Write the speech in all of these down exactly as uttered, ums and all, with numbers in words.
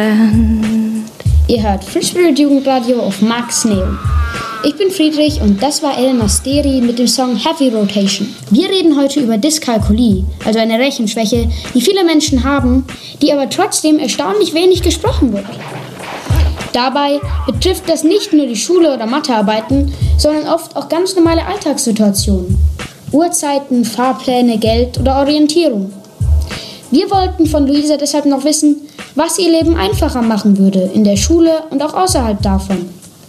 Ihr hört Frischspirit Jugendradio auf Max Neo. Ich bin Friedrich und das war Elena Steri mit dem Song Heavy Rotation. Wir reden heute über Dyskalkulie, also eine Rechenschwäche, die viele Menschen haben, die aber trotzdem erstaunlich wenig gesprochen wird. Dabei betrifft das nicht nur die Schule oder Mathearbeiten, sondern oft auch ganz normale Alltagssituationen. Uhrzeiten, Fahrpläne, Geld oder Orientierung. Wir wollten von Luisa deshalb noch wissen, was ihr Leben einfacher machen würde, in der Schule und auch außerhalb davon.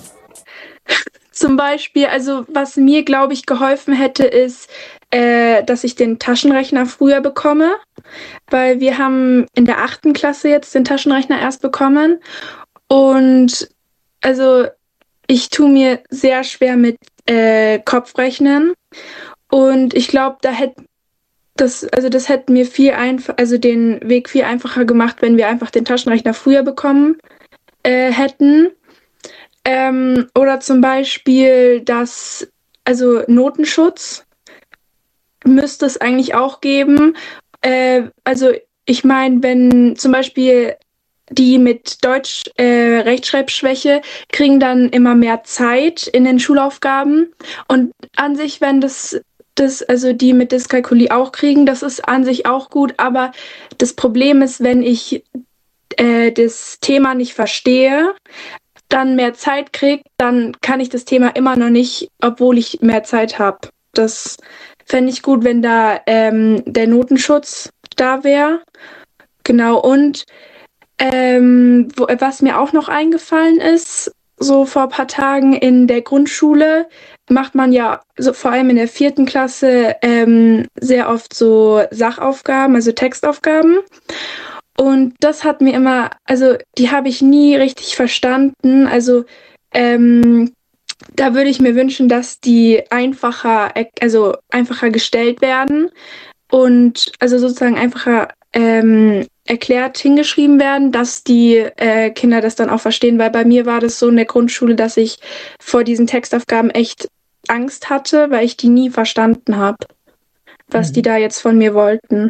Zum Beispiel, also was mir, glaube ich, geholfen hätte, ist, äh, dass ich den Taschenrechner früher bekomme, weil wir haben in der achten Klasse jetzt den Taschenrechner erst bekommen. Und also ich tue mir sehr schwer mit äh, Kopfrechnen und ich glaube, da hätte das, also das hätte mir viel einfach, also den Weg viel einfacher gemacht, wenn wir einfach den Taschenrechner früher bekommen äh, hätten. Ähm, oder zum Beispiel das, also Notenschutz müsste es eigentlich auch geben. Äh, also ich meine, wenn zum Beispiel die mit Deutsch äh, Rechtschreibschwäche kriegen dann immer mehr Zeit in den Schulaufgaben. Und an sich, wenn das, das, also die mit Dyskalkulie auch kriegen, das ist an sich auch gut. Aber das Problem ist, wenn ich äh, das Thema nicht verstehe, dann mehr Zeit kriege, dann kann ich das Thema immer noch nicht, obwohl ich mehr Zeit habe. Das fände ich gut, wenn da ähm, der Notenschutz da wäre. Genau, und Ähm, wo, was mir auch noch eingefallen ist, so vor ein paar Tagen in der Grundschule macht man ja so vor allem in der vierten Klasse ähm, sehr oft so Sachaufgaben, also Textaufgaben. Und das hat mir immer, also die habe ich nie richtig verstanden. Also ähm, da würde ich mir wünschen, dass die einfacher, also einfacher gestellt werden und also sozusagen einfacher ähm, erklärt hingeschrieben werden, dass die äh, Kinder das dann auch verstehen, weil bei mir war das so in der Grundschule, dass ich vor diesen Textaufgaben echt Angst hatte, weil ich die nie verstanden habe, was mhm. die da jetzt von mir wollten.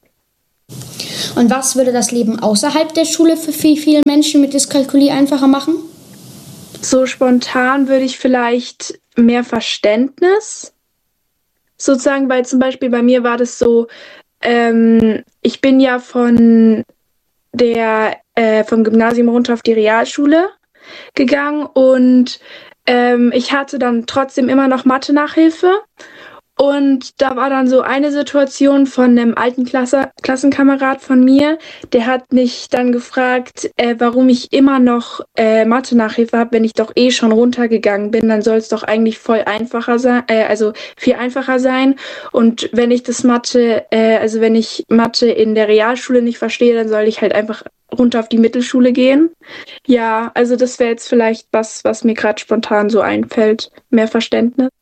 Und was würde das Leben außerhalb der Schule für viele, viele Menschen mit Dyskalkulie einfacher machen? So spontan würde ich vielleicht mehr Verständnis sozusagen, weil zum Beispiel bei mir war das so, Ähm, ich bin ja von der äh, vom Gymnasium runter auf die Realschule gegangen und ähm, ich hatte dann trotzdem immer noch Mathe-Nachhilfe. Und da war dann so eine Situation von einem alten Klasse, Klassenkamerad von mir, der hat mich dann gefragt, äh, warum ich immer noch äh, Mathe-Nachhilfe habe, wenn ich doch eh schon runtergegangen bin, dann soll es doch eigentlich voll einfacher sein, äh, also viel einfacher sein. Und wenn ich das Mathe, äh, also wenn ich Mathe in der Realschule nicht verstehe, dann soll ich halt einfach runter auf die Mittelschule gehen. Ja, also das wäre jetzt vielleicht was, was mir gerade spontan so einfällt, mehr Verständnis.